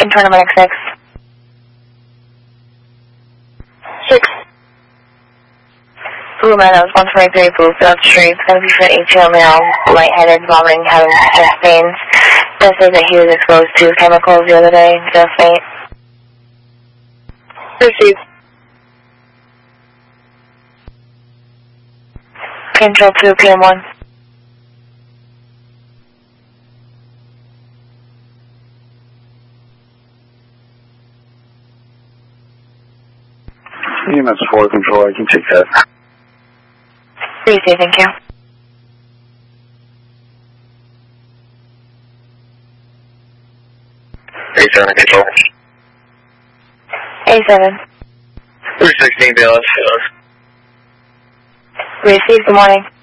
Internal 6. 6. Blue Meadows, 123 Bluefield Street. It's going to be for an 18-year-old male, lightheaded, vomiting, having chest pains. Does say that he was exposed to chemicals the other day, just faint. Received. Control 2, PM1. EMS 4 control, I can take that. Receive, thank you. A7 control. A7. 316 BLS. Receive, good morning.